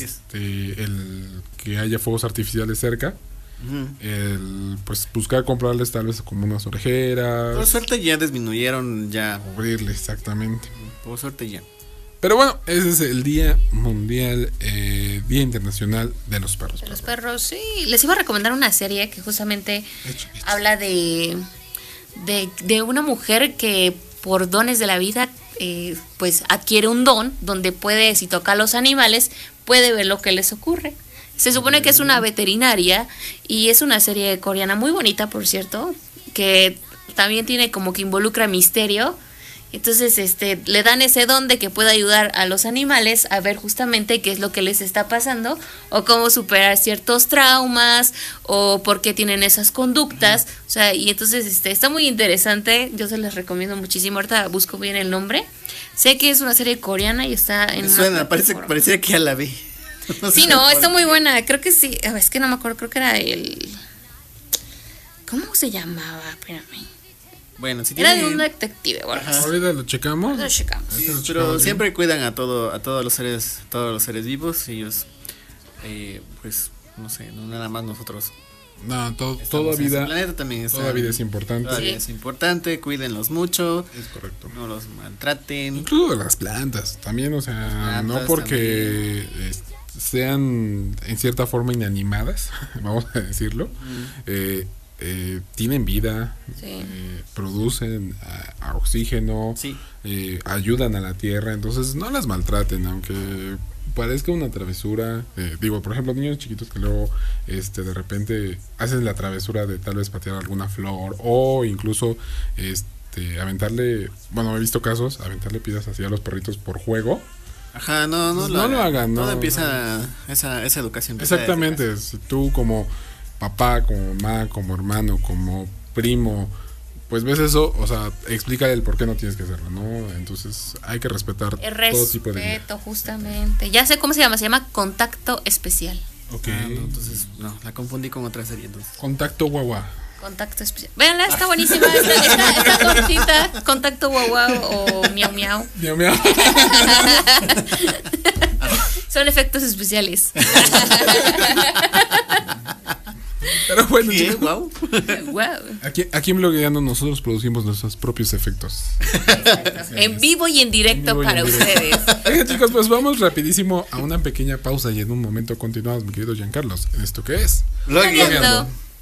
el que haya fuegos artificiales cerca. El pues buscar comprarles tal vez como unas orejeras. Por suerte ya disminuyeron ya. Cubrirle, exactamente. Por suerte ya. Pero bueno, ese es el Día Mundial, Día Internacional de los Perros. De los perros, sí. Les iba a recomendar una serie que justamente habla de una mujer que por dones de la vida pues adquiere un don donde puede, si toca a los animales, puede ver lo que les ocurre. Se supone que es una veterinaria y es una serie coreana muy bonita, por cierto, que también tiene como que involucra misterio. Entonces le dan ese don de que puede ayudar a los animales a ver justamente qué es lo que les está pasando o cómo superar ciertos traumas o por qué tienen esas conductas. O sea, y entonces está muy interesante. Yo se les recomiendo muchísimo. Ahorita busco bien el nombre. Sé que es una serie coreana y está en suena, parecía que ya la vi. Sí, no, está muy buena. Creo que sí. Es que no me acuerdo. Creo que era ¿cómo se llamaba? Espérame. Bueno, si era de un detective. Bueno, ahorita lo checamos. Sí, pero siempre cuidan a todos los seres vivos. Ellos, pues, no sé, no nada más nosotros. No, toda vida. Planeta también toda vida es importante. Toda vida es importante. Cuídenlos mucho. Es correcto. No los maltraten. Incluso las plantas también, o sea, no porque sean en cierta forma inanimadas, vamos a decirlo, tienen vida, producen oxígeno, ayudan a la tierra, entonces no las maltraten, aunque parezca una travesura. Digo, por ejemplo, niños chiquitos que luego de repente hacen la travesura de tal vez patear alguna flor o incluso aventarle, bueno, he visto casos, aventarle piedras así a los perritos por juego. Ajá, no lo hagan. Todo empieza esa educación. Exactamente, si tú como papá, como mamá, como hermano, como primo, pues ves eso, o sea, explícale el por qué no tienes que hacerlo, ¿no? Entonces hay que respetar todo tipo de respeto, justamente. Ya sé cómo se llama Contacto Especial. Ok. Entonces, la confundí con otra serie, entonces. Contacto Guagua. Contacto Especial. Véanla, está buenísima, está cortita. Contacto Guagua o Miau Miau. Miau Miau. Son efectos especiales. Pero bueno, chicos, wow. Aquí en Blogueando nosotros producimos nuestros propios efectos. En vivo y en directo para ustedes. Oigan, chicos, pues vamos rapidísimo a una pequeña pausa y en un momento continuamos, mi querido Giancarlos, en esto que es Blogueando.